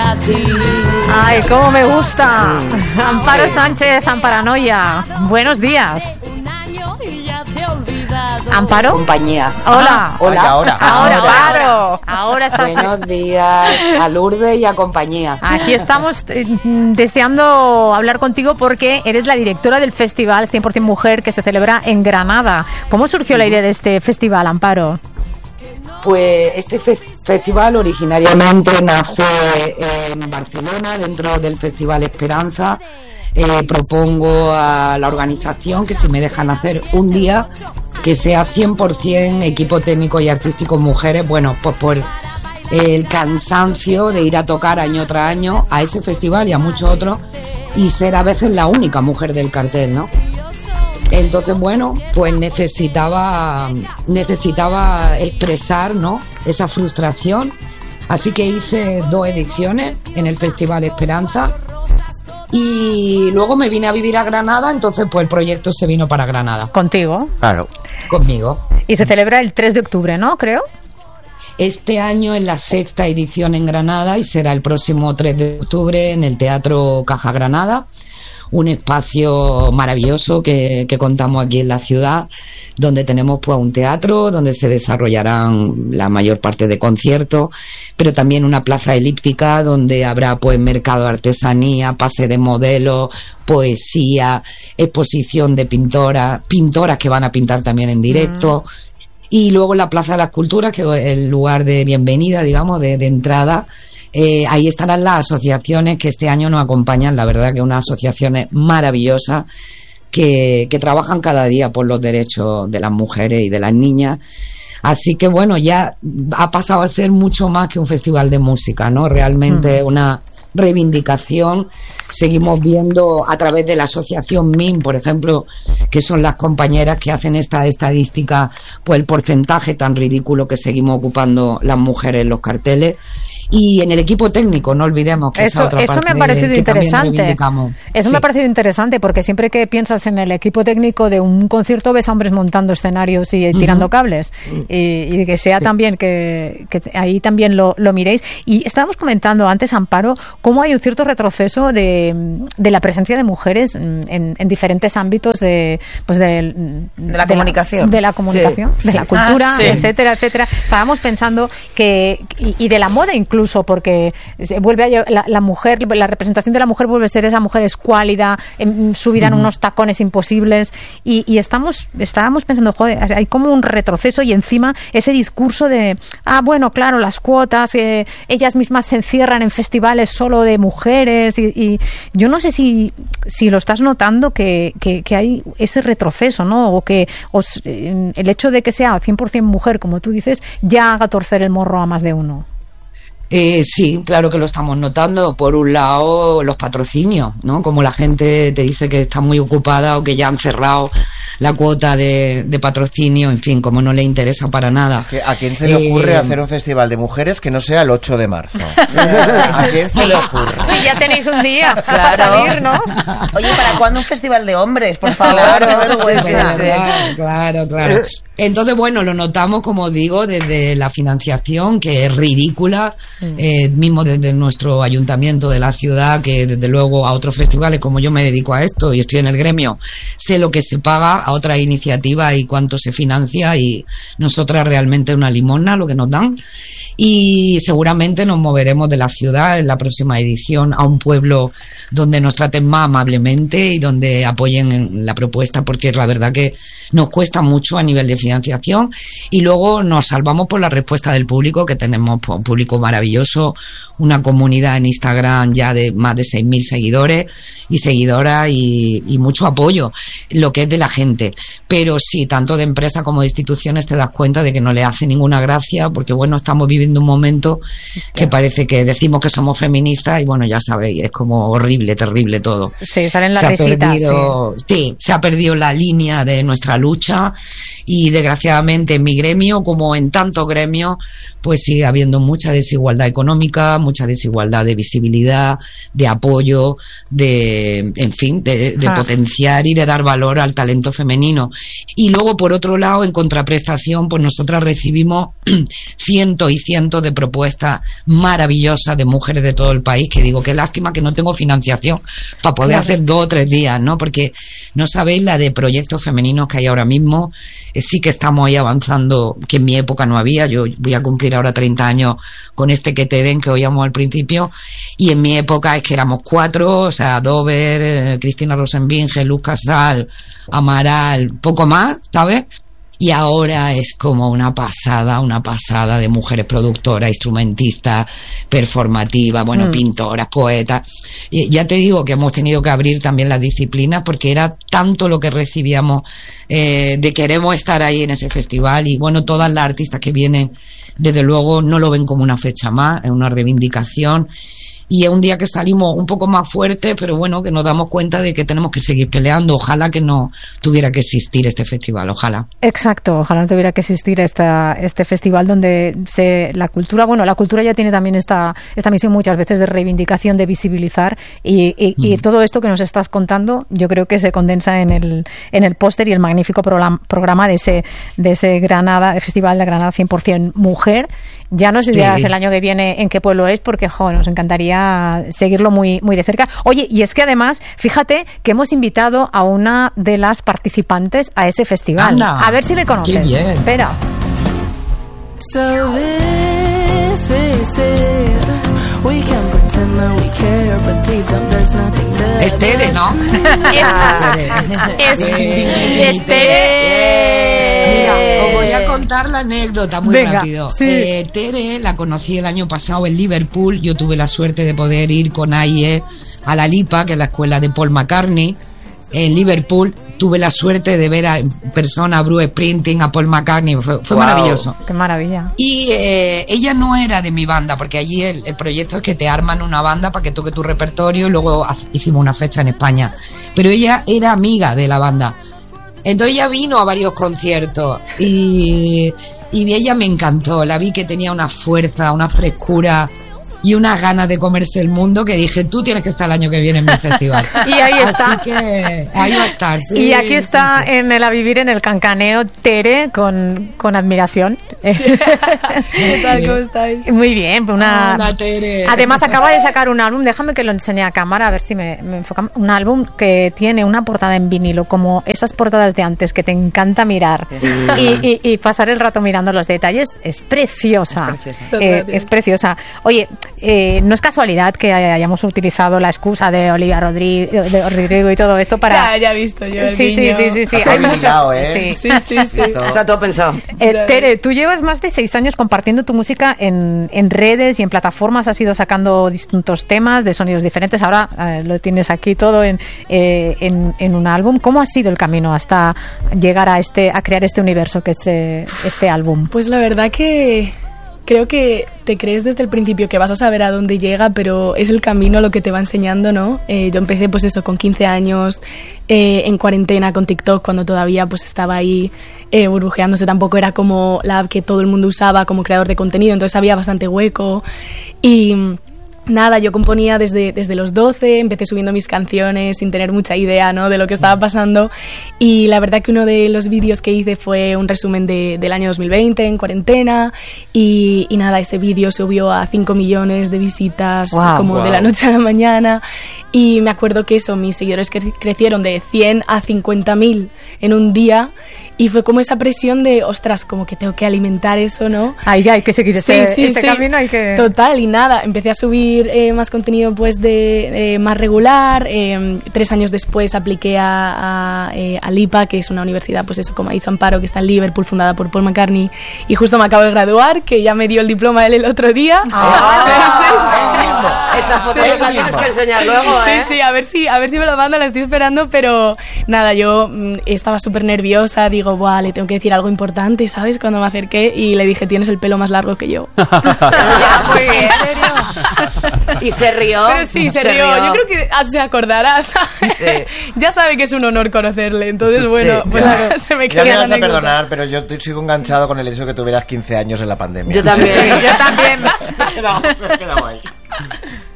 Ay, cómo me gusta. Amparo Sánchez, Amparanoia. Buenos días. Amparo. Compañía. Hola. Hola. Ahora estás. Buenos días a Lourdes y a compañía. Aquí estamos deseando hablar contigo porque eres la directora del festival 100% Mujer que se celebra en Granada. ¿Cómo surgió la idea de este festival, Amparo? Pues este festival originariamente nace en Barcelona, dentro del Festival Esperanza. Propongo a la organización que si me dejan hacer un día que sea 100% equipo técnico y artístico mujeres, bueno, pues por el cansancio de ir a tocar año tras año a ese festival y a muchos otros y ser a veces la única mujer del cartel, ¿no? Entonces, bueno, pues necesitaba expresar, ¿no?, esa frustración, así que hice 2 ediciones en el Festival Esperanza. Y luego me vine a vivir a Granada, entonces pues el proyecto se vino para Granada. ¿Contigo? Claro. Conmigo. Y se celebra el 3 de octubre, ¿no? Creo. Este año es la 6ª edición en Granada y será el próximo 3 de octubre en el Teatro Caja Granada. Un espacio maravilloso que contamos aquí en la ciudad, donde tenemos pues un teatro donde se desarrollarán la mayor parte de conciertos, pero también una plaza elíptica donde habrá pues mercado de artesanía, pase de modelos, poesía, exposición de pintoras que van a pintar también en directo. Y luego la Plaza de las Culturas, que es el lugar de bienvenida, digamos, de entrada. Ahí estarán las asociaciones que este año nos acompañan, la verdad que unas asociaciones maravillosas que trabajan cada día por los derechos de las mujeres y de las niñas. Así que bueno, ya ha pasado a ser mucho más que un festival de música, ¿no? Realmente una reivindicación. Seguimos viendo a través de la asociación MIM, por ejemplo, que son las compañeras que hacen esta estadística, pues el porcentaje tan ridículo que seguimos ocupando las mujeres en los carteles. Y en el equipo técnico, no olvidemos que esa otra parte me ha parecido interesante. Eso sí. me ha parecido interesante porque siempre que piensas en el equipo técnico de un concierto ves a hombres montando escenarios y tirando cables y que sea también que ahí también lo miréis. Y estábamos comentando antes, Amparo, cómo hay un cierto retroceso de la presencia de mujeres en diferentes ámbitos de la comunicación, de la cultura, etcétera. Estábamos pensando que y de la moda incluso, porque vuelve la mujer, la representación de la mujer vuelve a ser esa mujer escuálida, subida en unos tacones imposibles y estábamos pensando, joder, hay como un retroceso y encima ese discurso de bueno, claro, las cuotas, ellas mismas se encierran en festivales solo de mujeres y yo no sé si lo estás notando que hay ese retroceso, ¿no? O que el hecho de que sea 100% mujer, como tú dices, ya haga torcer el morro a más de uno. Sí, claro que lo estamos notando. Por un lado, los patrocinios, ¿no? Como la gente te dice que está muy ocupada o que ya han cerrado la cuota de patrocinio, en fin, como no le interesa para nada. Es que ¿a quién se le ocurre hacer un festival de mujeres que no sea el 8 de marzo? ¿A quién se le ocurre? Si ya tenéis un día para salir, ¿no? Oye, ¿para cuándo un festival de hombres? Por favor, Claro. Entonces, bueno, lo notamos, como digo, desde la financiación, que es ridícula, mismo desde nuestro ayuntamiento de la ciudad, que desde luego a otros festivales, como yo me dedico a esto y estoy en el gremio, sé lo que se paga a otras iniciativas y cuánto se financia, y nosotras realmente una limosna lo que nos dan. Y seguramente nos moveremos de la ciudad en la próxima edición a un pueblo donde nos traten más amablemente y donde apoyen la propuesta, porque la verdad que nos cuesta mucho a nivel de financiación, y luego nos salvamos por la respuesta del público, que tenemos un público maravilloso, una comunidad en Instagram ya de más de 6.000 seguidores y seguidoras y mucho apoyo, lo que es de la gente. Pero sí, tanto de empresas como de instituciones te das cuenta de que no le hace ninguna gracia, porque bueno, estamos viviendo un momento que parece que decimos que somos feministas y bueno, ya sabéis, es como horrible, terrible todo. Sí, salen las risitas. Sí, se ha perdido la línea de nuestra lucha y desgraciadamente en mi gremio, como en tantos gremios, pues sigue habiendo mucha desigualdad económica, mucha desigualdad de visibilidad, de apoyo, de potenciar y de dar valor al talento femenino. Y luego, por otro lado, en contraprestación, pues nosotras recibimos cientos y cientos de propuestas maravillosas de mujeres de todo el país, que digo, qué lástima que no tengo financiación para poder hacer 2 o 3 días, ¿no? Porque no sabéis la de proyectos femeninos que hay ahora mismo. Sí que estamos ahí avanzando, que en mi época no había. Yo voy a cumplir ahora 30 años con este Que te den, que oíamos al principio, y en mi época es que éramos 4, o sea, Dover, Cristina Rosenbinge, Luz Casal, Amaral, poco más, ¿sabes? Y ahora es como una pasada de mujeres productoras, instrumentistas, performativas, pintoras, poetas. Y ya te digo que hemos tenido que abrir también las disciplinas, porque era tanto lo que recibíamos de queremos estar ahí en ese festival. Y bueno, todas las artistas que vienen, desde luego, no lo ven como una fecha más, es una reivindicación. Y es un día que salimos un poco más fuertes, pero bueno, que nos damos cuenta de que tenemos que seguir peleando. Ojalá que no tuviera que existir este festival, ojalá. Exacto, ojalá no tuviera que existir este festival donde la cultura ya tiene también esta misión muchas veces de reivindicación, de visibilizar, y todo esto que nos estás contando, yo creo que se condensa en el póster y el magnífico programa de ese Granada, el Festival de Granada 100% Mujer. Ya nos dirás el año que viene en qué pueblo es, porque nos encantaría seguirlo muy, muy de cerca. Oye, y es que además, fíjate que hemos invitado a una de las participantes a ese festival. Anda, a ver si le conoces. Qué bien. Espera. So this is it. We can pretend that we care, but deep down there's nothing there. Es Tere, ¿no? Es Tere. Mira, os voy a contar la anécdota muy rápido. Sí. Tere la conocí el año pasado en Liverpool. Yo tuve la suerte de poder ir con AIE a la LIPA, que es la escuela de Paul McCartney, en Liverpool. Tuve la suerte de ver en persona a Bruce Springsteen, a Paul McCartney, fue maravilloso. ¡Qué maravilla! Y ella no era de mi banda, porque allí el proyecto es que te arman una banda para que toque tu repertorio, y luego hicimos una fecha en España. Pero ella era amiga de la banda. Entonces ella vino a varios conciertos y ella me encantó. La vi que tenía una fuerza, una frescura y unas ganas de comerse el mundo, que dije, tú tienes que estar el año que viene en mi festival. Y ahí está. Así que ahí va a estar. Sí, y aquí está, sí. en el A Vivir en el Cancaneo, Tere, con admiración. ¿Qué tal? ¿Cómo estáis? Muy bien. Hola, Tere. Además acaba de sacar un álbum, déjame que lo enseñe a cámara, a ver si me enfoca. Un álbum que tiene una portada en vinilo, como esas portadas de antes que te encanta mirar y pasar el rato mirando los detalles. Es preciosa. Es preciosa. Oye, no es casualidad que hayamos utilizado la excusa de Olivia Rodrigo y todo esto para... Ya he visto yo el Sí. Hay mucho, ¿eh? Sí. Está todo pensado. Tere, tú llevas más de 6 años compartiendo tu música en redes y en plataformas. Has ido sacando distintos temas de sonidos diferentes. Ahora lo tienes aquí todo en un álbum. ¿Cómo ha sido el camino hasta llegar a crear este universo que es este álbum? Pues la verdad que creo que te crees desde el principio que vas a saber a dónde llega, pero es el camino lo que te va enseñando, ¿no? Yo empecé pues eso con 15 años, en cuarentena con TikTok, cuando todavía pues estaba ahí burbujeándose. Tampoco era como la app que todo el mundo usaba como creador de contenido, entonces había bastante hueco. Y nada, yo componía desde los 12, empecé subiendo mis canciones sin tener mucha idea, ¿no?, de lo que estaba pasando, y la verdad que uno de los vídeos que hice fue un resumen del año 2020 en cuarentena, y nada, ese vídeo subió a 5 millones de visitas de la noche a la mañana, y me acuerdo que mis seguidores crecieron de 100 a 50.000 en un día. Y fue como esa presión de, ostras, como que tengo que alimentar eso, ¿no? Hay que seguir ese camino, hay que... Total, y nada, empecé a subir más contenido pues de más regular. 3 años después apliqué a LIPA, que es una universidad, pues eso, como ha dicho Amparo, que está en Liverpool, fundada por Paul McCartney, y justo me acabo de graduar, que ya me dio el diploma él el otro día. fondo. Esa foto la tienes que enseñar luego, ¿eh? Sí, a ver si me lo manda, la estoy esperando, pero nada, yo estaba súper nerviosa, digo, buah, le tengo que decir algo importante, ¿sabes? Cuando me acerqué y le dije, tienes el pelo más largo que yo. Ya, muy bien. ¿En serio? Y se rió. Pero sí, se rió. Yo creo que se acordará, ¿sabes? Sí. Ya sabe que es un honor conocerle, entonces bueno, sí, pues claro. se me Ya queda me la vas a anécdota. perdonar, pero yo sigo enganchado con el hecho de que tuvieras 15 años en la pandemia. Yo también. Yo también. Me he quedado ahí.